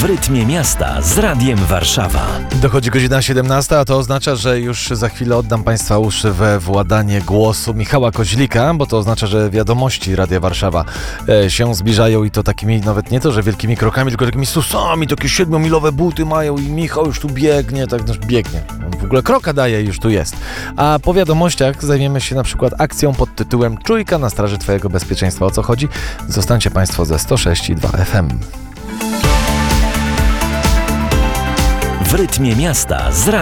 rytmie miasta z Radiem Warszawa. Dochodzi godzina 17, a to oznacza, że już za chwilę oddam Państwa uszy we władanie głosu Michała Koźlika, bo to oznacza, że wiadomości Radia Warszawa się zbliżają i to takimi nawet nie to, że wielkimi krokami, tylko takimi susami, takie 7-milowe buty mają i Michał już tu biegnie, tak biegnie. On w ogóle kroka daje i już tu jest. A po wiadomościach zajmiemy się na przykład akcją pod tytułem Czujka na straży Twojego bezpieczeństwa. O co chodzi? Zostańcie Państwo ze 106,2 FM. W rytmie miasta z